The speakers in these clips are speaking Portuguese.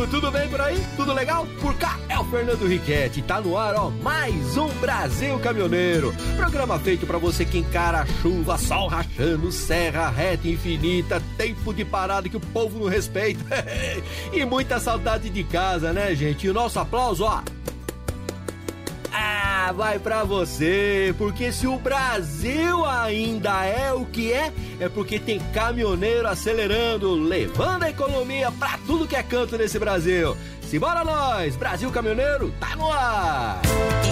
tudo bem por aí? Tudo legal? Por cá é o Fernando Riquetti, tá no ar, ó, mais um Brasil Caminhoneiro. Programa feito pra você que encara a chuva, sol rachando, serra reta infinita, tempo de parada que o povo não respeita e muita saudade de casa, né, gente? E o nosso aplauso, ó, vai pra você, porque se o Brasil ainda é o que é porque tem caminhoneiro acelerando, levando a economia pra tudo que é canto nesse Brasil. Simbora nós, Brasil Caminhoneiro, tá no ar!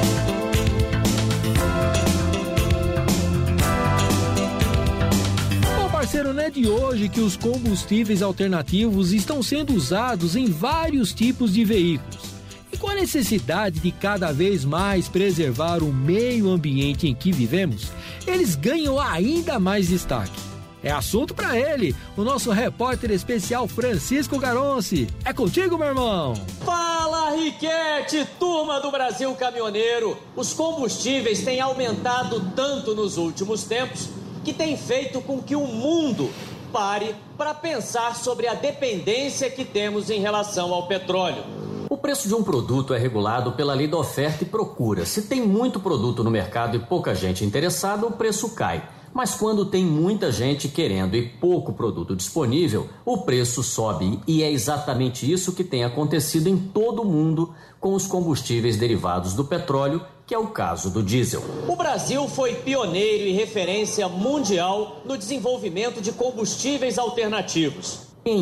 Bom, parceiro, não é de hoje que os combustíveis alternativos estão sendo usados em vários tipos de veículos. E com a necessidade de cada vez mais preservar o meio ambiente em que vivemos, eles ganham ainda mais destaque. É assunto para ele, o nosso repórter especial Francisco Garonci. É contigo, meu irmão! Fala, Riquetti, turma do Brasil Caminhoneiro! Os combustíveis têm aumentado tanto nos últimos tempos que tem feito com que o mundo pare para pensar sobre a dependência que temos em relação ao petróleo. O preço de um produto é regulado pela lei da oferta e procura. Se tem muito produto no mercado e pouca gente interessada, o preço cai. Mas quando tem muita gente querendo e pouco produto disponível, o preço sobe. E é exatamente isso que tem acontecido em todo o mundo com os combustíveis derivados do petróleo, que é o caso do diesel. O Brasil foi pioneiro e referência mundial no desenvolvimento de combustíveis alternativos. Em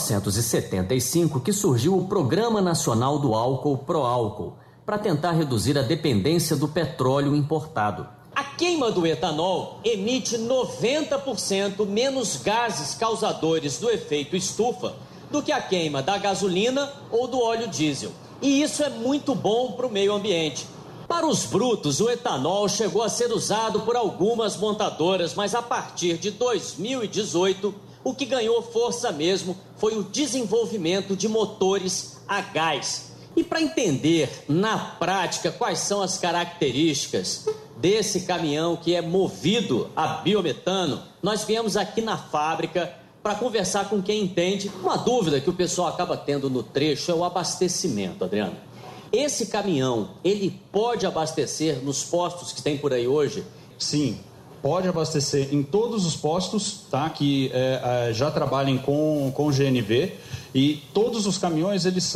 1975 que surgiu o Programa Nacional do Álcool Proálcool, para tentar reduzir a dependência do petróleo importado. A queima do etanol emite 90% menos gases causadores do efeito estufa do que a queima da gasolina ou do óleo diesel. E isso é muito bom para o meio ambiente. Para os brutos, o etanol chegou a ser usado por algumas montadoras, mas a partir de 2018... o que ganhou força mesmo foi o desenvolvimento de motores a gás. E para entender na prática quais são as características desse caminhão que é movido a biometano, nós viemos aqui na fábrica para conversar com quem entende. Uma dúvida que o pessoal acaba tendo no trecho é o abastecimento, Adriano. Esse caminhão, ele pode abastecer nos postos que tem por aí hoje? Sim. Pode abastecer em todos os postos, tá? Que já trabalhem com GNV, e todos os caminhões eles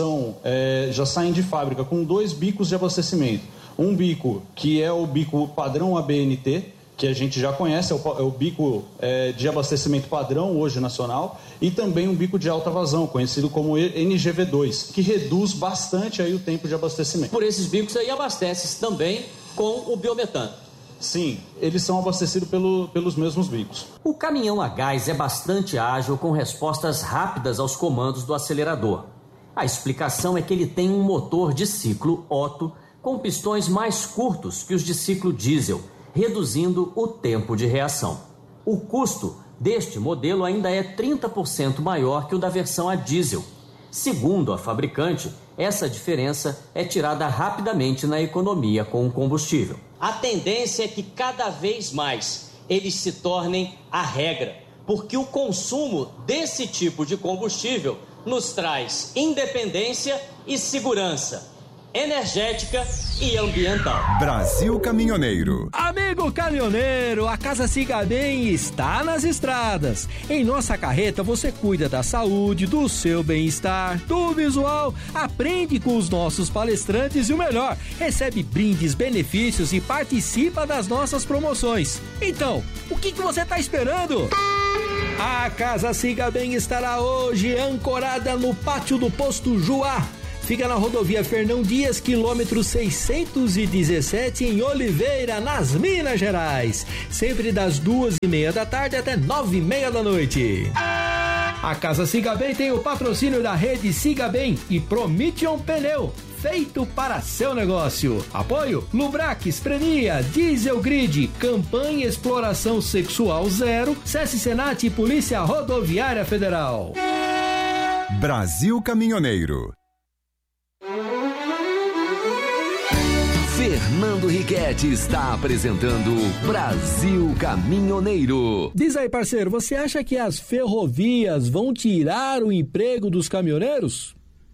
já saem de fábrica com 2 bicos de abastecimento. Um bico que é o bico padrão ABNT, que a gente já conhece, é o bico de abastecimento padrão hoje nacional, e também um bico de alta vazão, conhecido como NGV2, que reduz bastante aí o tempo de abastecimento. Por esses bicos aí abastece também com o biometano. Sim, eles são abastecidos pelos mesmos bicos. O caminhão a gás é bastante ágil, com respostas rápidas aos comandos do acelerador. A explicação é que ele tem um motor de ciclo Otto com pistões mais curtos que os de ciclo diesel, reduzindo o tempo de reação. O custo deste modelo ainda é 30% maior que o da versão a diesel. Segundo a fabricante, essa diferença é tirada rapidamente na economia com o combustível. A tendência é que cada vez mais eles se tornem a regra, porque o consumo desse tipo de combustível nos traz independência e segurança energética e ambiental. Brasil Caminhoneiro. Amigo caminhoneiro, a Casa Siga Bem está nas estradas. Em nossa carreta você cuida da saúde, do seu bem-estar, do visual, aprende com os nossos palestrantes e o melhor, recebe brindes, benefícios e participa das nossas promoções. Então, o que você está esperando? A Casa Siga Bem estará hoje ancorada no pátio do Posto Juá. Fica na rodovia Fernão Dias, quilômetro 617, em Oliveira, nas Minas Gerais. Sempre das 2:30 da tarde até 9:30 da noite. A Casa Siga Bem tem o patrocínio da rede Siga Bem e Promission Pneu, feito para seu negócio. Apoio Lubrax, Prenia, Diesel Grid, Campanha Exploração Sexual Zero, SESC Senat e Polícia Rodoviária Federal. Brasil Caminhoneiro. Fernando Riquetti está apresentando Brasil Caminhoneiro. Diz aí, parceiro, você acha que as ferrovias vão tirar o emprego dos caminhoneiros?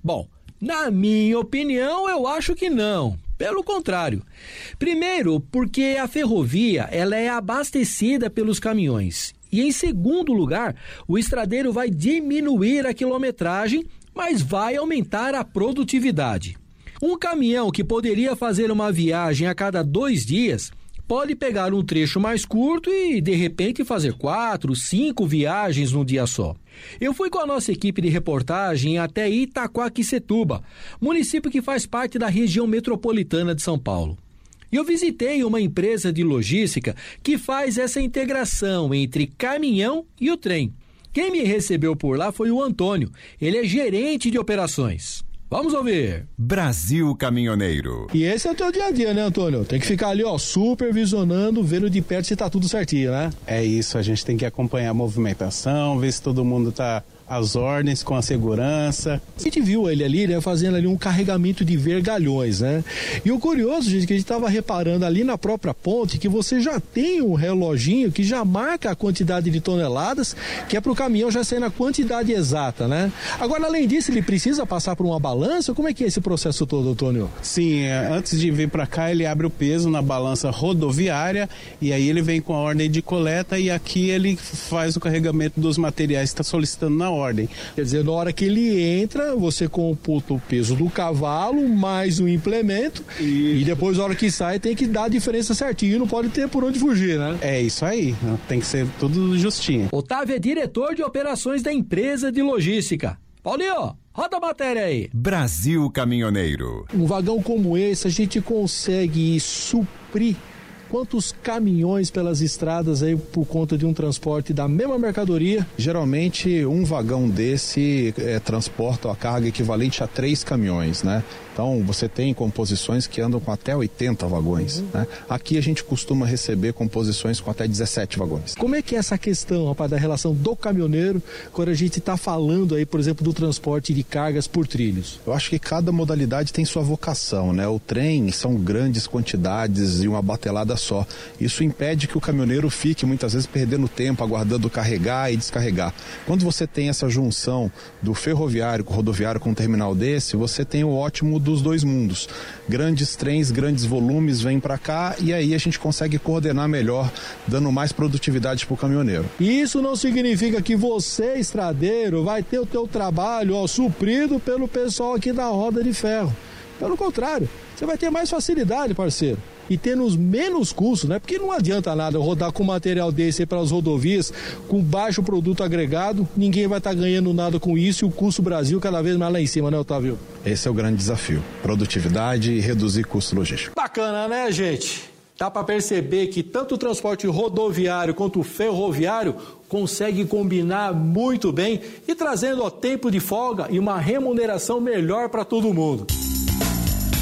Bom, na minha opinião, eu acho que não. Pelo contrário. Primeiro, porque a ferrovia ela é abastecida pelos caminhões. E em segundo lugar, o estradeiro vai diminuir a quilometragem, mas vai aumentar a produtividade. Um caminhão que poderia fazer uma viagem a cada 2 dias pode pegar um trecho mais curto e, de repente, fazer 4, 5 viagens num dia só. Eu fui com a nossa equipe de reportagem até Itaquaquecetuba, município que faz parte da região metropolitana de São Paulo. E eu visitei uma empresa de logística que faz essa integração entre caminhão e o trem. Quem me recebeu por lá foi o Antônio. Ele é gerente de operações. Vamos ouvir. Brasil Caminhoneiro. E esse é o teu dia a dia, né, Antônio? Tem que ficar ali, supervisionando, vendo de perto se tá tudo certinho, né? É isso, a gente tem que acompanhar a movimentação, ver se todo mundo tá às ordens, com a segurança. A gente viu ele ali, né, fazendo ali um carregamento de vergalhões, né? E o curioso, gente, que a gente tava reparando ali na própria ponte, que você já tem um reloginho que já marca a quantidade de toneladas, que é pro caminhão já sair na quantidade exata, né? Agora, além disso, ele precisa passar por uma balança? Como é que é esse processo todo, Antônio? Sim, antes de vir para cá, ele abre o peso na balança rodoviária e aí ele vem com a ordem de coleta e aqui ele faz o carregamento dos materiais que está solicitando na ordem. Quer dizer, na hora que ele entra, você computa o peso do cavalo mais o implemento e depois, na hora que sai, tem que dar a diferença certinho, não pode ter por onde fugir, né? É isso aí, tem que ser tudo justinho. Otávio é diretor de operações da empresa de logística. Paulinho, roda a matéria aí. Brasil Caminhoneiro. Um vagão como esse, a gente consegue suprir quantos caminhões pelas estradas aí por conta de um transporte da mesma mercadoria? Geralmente um vagão desse transporta a carga equivalente a 3 caminhões, né? Então você tem composições que andam com até 80 vagões, né? Aqui a gente costuma receber composições com até 17 vagões. Como é que é essa questão, rapaz, da relação do caminhoneiro quando a gente está falando aí, por exemplo, do transporte de cargas por trilhos? Eu acho que cada modalidade tem sua vocação, né? O trem são grandes quantidades e uma batelada só. Isso impede que o caminhoneiro fique muitas vezes perdendo tempo, aguardando carregar e descarregar. Quando você tem essa junção do ferroviário com o rodoviário com um terminal desse, você tem o ótimo dos dois mundos. Grandes trens, grandes volumes vêm para cá e aí a gente consegue coordenar melhor, dando mais produtividade para o caminhoneiro. Isso não significa que você, estradeiro, vai ter o teu trabalho suprido pelo pessoal aqui da roda de ferro. Pelo contrário, você vai ter mais facilidade, parceiro. E tendo menos custos, né? Porque não adianta nada rodar com material desse aí para as rodovias, com baixo produto agregado, ninguém vai estar ganhando nada com isso e o custo Brasil cada vez mais lá em cima, né, Otávio? Esse é o grande desafio, produtividade e reduzir custo logístico. Bacana, né, gente? Dá para perceber que tanto o transporte rodoviário quanto o ferroviário consegue combinar muito bem e trazendo tempo de folga e uma remuneração melhor para todo mundo.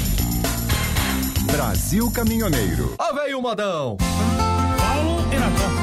Brasil Caminhoneiro. Ó, veio o modão. Paulo e Natal.